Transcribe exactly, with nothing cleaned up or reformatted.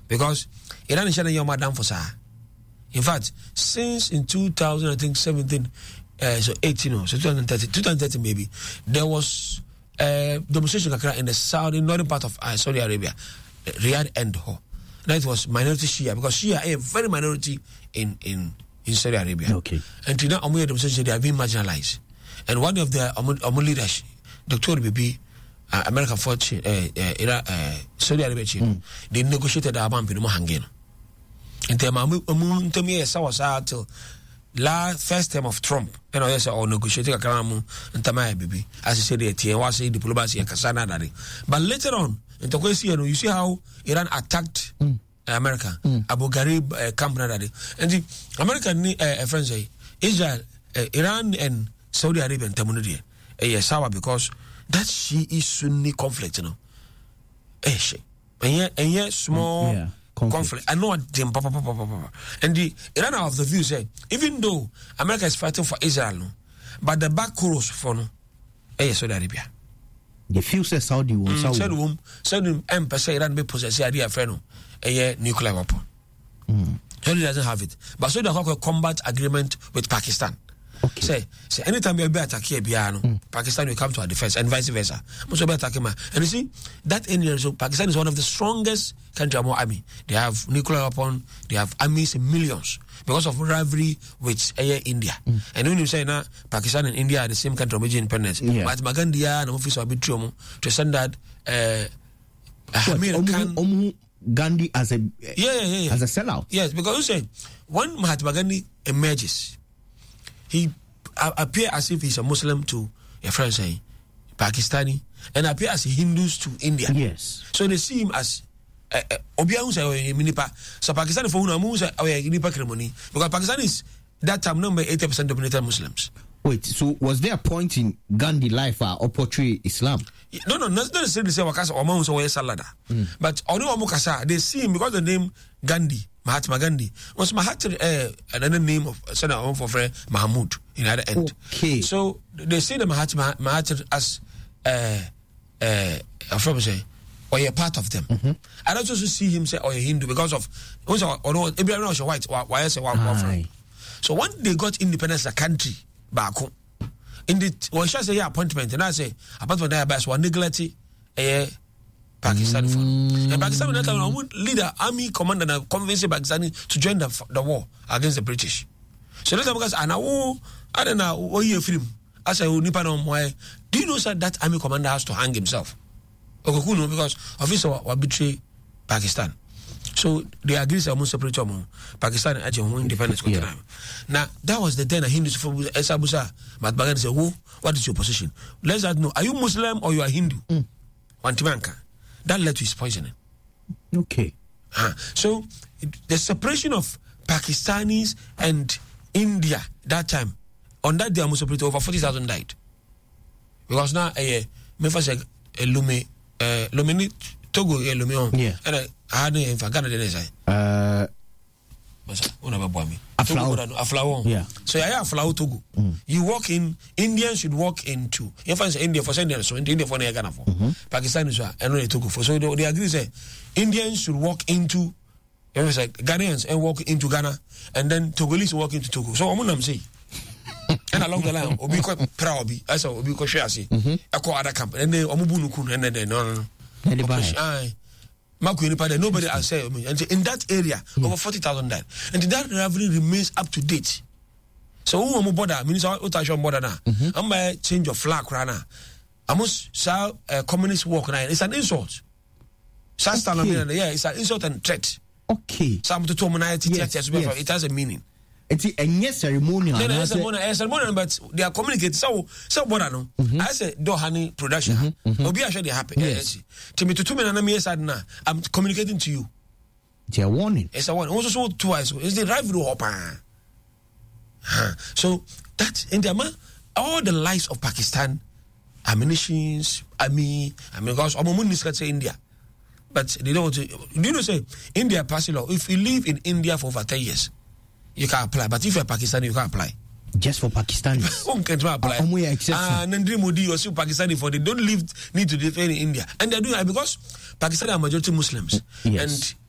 because Iran is sharing your madam for sir. In fact, since in two thousand, I think seventeen, uh, so eighteen, or so twenty thirty, twenty thirty maybe, there was uh, demonstration in the southern northern part of uh, Saudi Arabia, Riyadh and Ho. That was minority Shia, because Shia are a very minority in in, in Saudi Arabia. Okay. And today, Amu demonstration they are being marginalized, and one of their Amu leaders, Doctor Bibi, uh, American fortune, uh, uh, uh, Saudi Arabia, mm. they negotiated the Abam Pino Hangin. In terms of me, I was out till last first term of Trump, and I said, "Oh, negotiating a caramu and Tamaya baby." As I said, the was diplomacy and Kasana Daddy. But later on, in Tokwesi, you see how Iran attacked mm. America, mm. Abu Ghraib uh, Camp Daddy, and the American uh, friends say Israel, uh, Iran, and Saudi Arabia and Tamunidi, uh, sour because that she is Sunni conflict, you know. Eh, and yet, and yet, small. Yeah. Conflict. conflict. I know them, papa, papa, papa. And the Iran are of the view say, even though America is fighting for Israel, no, but the back chorus for no, eh, Saudi Arabia. The few say Saudi will mm, Saudi will Saudi embassy Iran may possess idea friend no, a nuclear weapon. Mm. Saudi doesn't have it, but Saudi have a combat agreement with Pakistan. Okay. Say, say anytime you be attack here, mm. Pakistan will come to our defense, and vice versa. Most of attack him, and you see that area. So Pakistan is one of the strongest country among army. They have nuclear weapon. They have armies in millions because of rivalry with uh, India. Mm. And when you say now Pakistan and India are the same country, major independence. Yeah. But Magandia and office of Bitromo to send that uh, American Omu Gandhi as a yeah, yeah, yeah, yeah. as a sellout. Yes, because you say when Mahatma Gandhi emerges, he uh, appears as if he's a Muslim to a friend saying Pakistani, and appear as a Hindus to India. Yes. So they see him as Obiahu say Minipa. So Pakistan for Unamu say Nipa ceremony because Pakistan is that time number eighty percent dominated Muslims. Wait, so was there a point in Gandhi life uh, or portray Islam? No, no, not necessarily say Wakasa or Mamu say Salada. But Onu Amukasa, they see him because the name Gandhi. Mahatma Gandhi was Mahatma, uh, another name of Senator for friend Mahmoud in the other end. Okay. So they see the Mahatma Mahatma as uh, uh, from say, or a part of them. Mm-hmm. I also see him say, or a Hindu because of also or no, Abraham was white. Why I say one So when they got independence, a country back home, in the well, shall say yeah, appointment, and I say apart from that, by one neglect a. Pakistan mm. for and Pakistan would lead an army commander and convince Pakistani to join the, the war against the British. So that's because I know I don't know what you film. I say why do you know sir, that army commander has to hang himself? Okay, no, because officer will betray Pakistan. So they agree to separate Pakistan and independence. Yeah. Now that was the then Hindus for Esabusa. But Bagan said, "Who? What is your position? Let's know. Are you Muslim or you are Hindu?" Mm. Wantimanka. That led to his poisoning. Okay. Uh, so it, the separation of Pakistanis and India that time, on that day, Musa over forty thousand died. Because now, eh, me first say, Lume, eh, Lume Togo, eh, Lume on. Yeah. And I had no info. Ghana didn't say. Uh. Aflao. Yeah. So I have Aflao Togo. Mm. You walk in, Indians should walk into. If I say India for India, so India for Ghana for Pakistan is and only Togo for. So they, they agree say Indians should walk into. If I say Ghanaians and walk into Ghana, and then Togolese walk into Togo. So I'm gonna say. And along the line, Obi quite proud. I saw Obi quite share say. I call other camp, and then Omubunukun, and then no no no. Nobody will say, and in that area, yeah. over forty thousand died. And that rivalry remains up to date. So, who am border? Minister, what I show border now? I'm by change of flag right now. I must say, communist walk now. It's an insult. Okay. Yeah, it's an insult and threat. Okay. Some to terminate it has a meaning. It's a yes ceremonial. No, no, ceremonial, ceremonial, but they are communicating. So, so what I know, I say, do honey production. Obi actually they happy. Yes. To me, to two men and me said, "Nah, I'm communicating to you." It's a warning. It's a warning. Also, so twice. It's the rivalry hopper. So that in the man, all the lives of Pakistan, ammunitions, army, I mean, because I'm a say India, but they don't. Do you know say India pass law? If you live in India for over ten years. You can apply, but if you're Pakistani, you can't apply. Just for Pakistanis. Who can apply? Uh, we exception. Ah, Narendra Modi or still Pakistani for they don't live need to defend in India, and they're doing it because Pakistani are majority Muslims, yes. and